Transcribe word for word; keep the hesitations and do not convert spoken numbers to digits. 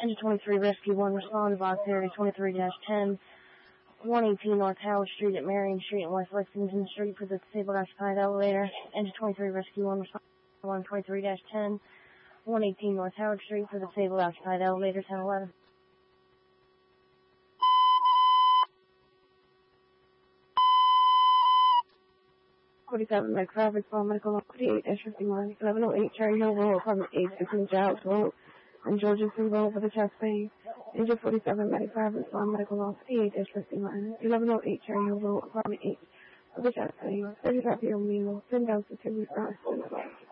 Engine twenty-three, Rescue one, respond to Box Area twenty-three dash ten, one eighteen North Howard Street at Marion Street and West Lexington Street for the disabled occupied elevator. Engine twenty-three, Rescue one, respond to one twenty-three dash ten, one eighteen North Howard Street for the disabled occupied elevator, ten eleven. forty-seven, Med Traffic, Fall Medical, forty-eight dash fifty-one, eleven oh eight Cherry Hill Road, Apartment eight, fifteen Giles Road, and Georgia three Road for the chest pain. Engine forty-seven, Med Traffic, Fall Medical, forty-eight dash fifty-one, eleven oh eight Cherry Hill Road, Apartment eight for the chest pain. thirty-five year old male, ten down to two response.